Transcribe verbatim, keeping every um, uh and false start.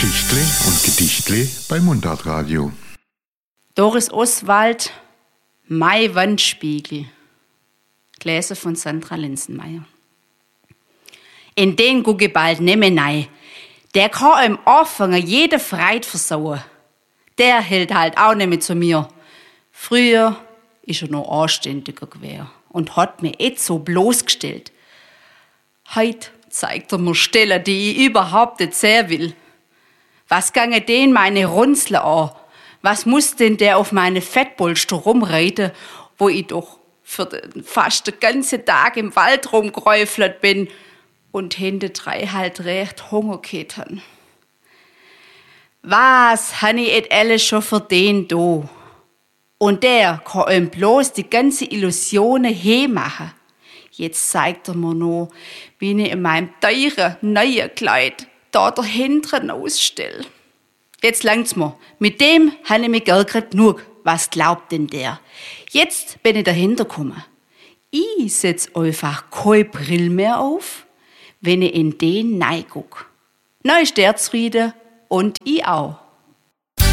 Geschichtle und Gedichtle bei Mundartradio. Doris Oswald, Mai Wandspiegel. Gläser von Sandra Linsenmeier. In den gucke bald nimmer nei. Der kann im Anfangen jede Freit versauen. Der hält halt auch nimmer zu mir. Früher ist er noch anständiger gewesen und hat mir et so bloßgestellt. Heut zeigt er mir Stellen, die ich überhaupt nicht sehen will. Was gange den meine Runzle an? Was muss denn der auf meine Fettpolster rumreiten, wo ich doch für den fast den ganzen Tag im Wald rumgeräufelt bin und hinter drei halt recht Hunger gehabt. Was han ich et alles schon für den do? Und der kann ihm bloß die ganze Illusionen hemachen. Jetzt zeigt er mir noch, wie ich in meinem teuren, neuen Kleid da dahinten ausstell. Jetzt langt's mir. Mit dem han ich mich gar grad genug. Was glaubt denn der? Jetzt bin ich dahinter gekommen. Ich setz einfach keine Brille mehr auf, wenn ich in den nein guck. Na ist der zufrieden und ich auch.